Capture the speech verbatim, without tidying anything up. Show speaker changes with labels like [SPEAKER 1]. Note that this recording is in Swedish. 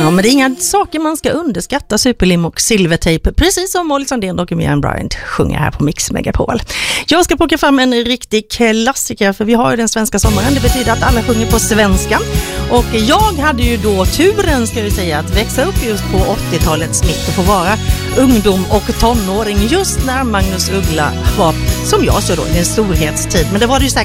[SPEAKER 1] Ja, men det är inga saker man ska underskatta, Superlim och Silvertape, precis som Molly Sandén och Miriam Bryant sjunger här på Mix Megapol. Jag ska plocka fram en riktig klassiker, för vi har ju den svenska sommaren. Det betyder att alla sjunger på svenska. Och jag hade ju då turen, ska vi säga, att växa upp just på åttiotalets mitt och få vara ungdom och tonåring just när Magnus Uggla var, som jag så då, i en storhetstid. Men det var det ju säkert